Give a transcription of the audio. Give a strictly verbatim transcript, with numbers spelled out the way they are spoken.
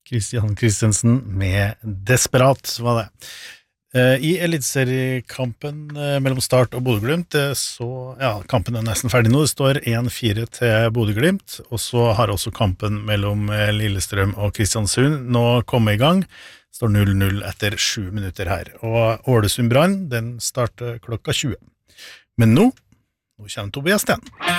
Christian Christensen med Desperat, var det. I elitseriekampen mellom Start og Bodø-Glimt, så, ja, kampen er nesten ferdig nå, det står en fire til Bodø-Glimt, og så har også kampen mellom Lillestrøm og Kristiansund nå kommet i gang, det står null null etter sju minutter her, og Ålesund Brann, den starter klokka tjue. Men nå, nå kommer Tobias Sten.